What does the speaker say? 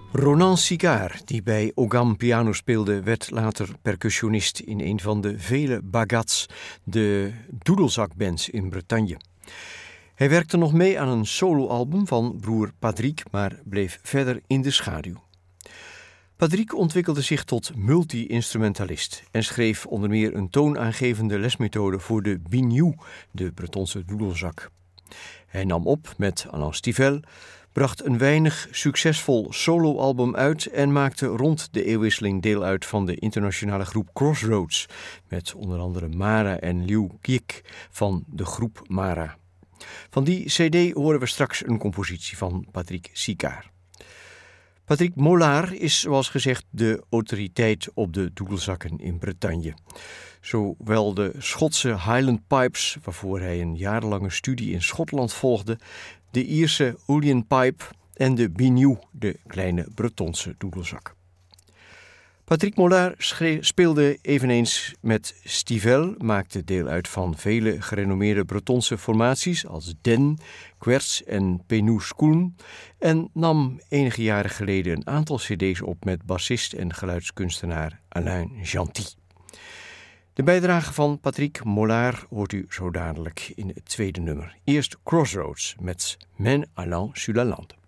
Ronan Sicard, die bij Ogham piano speelde, werd later percussionist in een van de vele bagats, de doedelzakbands in Bretagne. Hij werkte nog mee aan een soloalbum van broer Patrick, maar bleef verder in de schaduw. Patrick ontwikkelde zich tot multi-instrumentalist en schreef onder meer een toonaangevende lesmethode voor de biniou, de Bretonse doedelzak. Hij nam op met Alain Stivell, bracht een weinig succesvol soloalbum uit en maakte rond de eeuwwisseling deel uit van de internationale groep Crossroads, met onder andere Mara en Liu Kiek van de groep Mara. Van die cd horen we straks een compositie van Patrick Sicard. Patrick Mollard is, zoals gezegd, de autoriteit op de doedelzakken in Bretagne. Zowel de Schotse Highland Pipes, waarvoor hij een jarenlange studie in Schotland volgde, de Ierse Uilleann Pipe en de biniou, de kleine Bretonse doedelzak. Patrick Mollard speelde eveneens met Stivell, maakte deel uit van vele gerenommeerde Bretonse formaties als Den, Querts en Penous Koen en nam enige jaren geleden een aantal cd's op met bassist en geluidskunstenaar Alain Genty. De bijdrage van Patrick Mollard hoort u zo dadelijk in het tweede nummer. Eerst Crossroads met Men allant sur la lande.